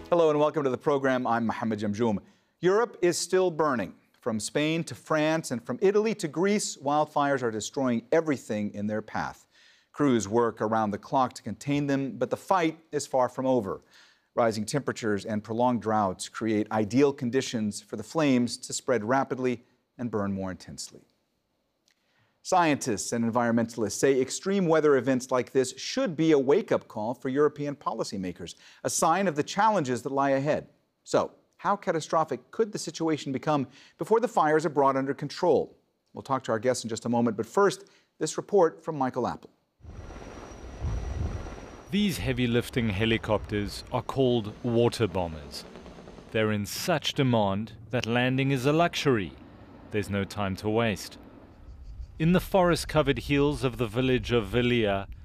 Hello and welcome to the program. I'm Mohammed Jamjoom. Europe is still burning. From Spain to France and from Italy to Greece, wildfires are destroying everything in their path. Crews work around the clock to contain them, but the fight is far from over. Rising temperatures and prolonged droughts create ideal conditions for the flames to spread rapidly and burn more intensely. Scientists and environmentalists say extreme weather events like this should be a wake-up call for European policymakers, a sign of the challenges that lie ahead. So, how catastrophic could the situation become before the fires are brought under control? We'll talk to our guests in just a moment, but first, this report from Michael Apple. These heavy-lifting helicopters are called water bombers. They're in such demand that landing is a luxury. There's no time to waste. In the forest-covered hills of the village of Velia,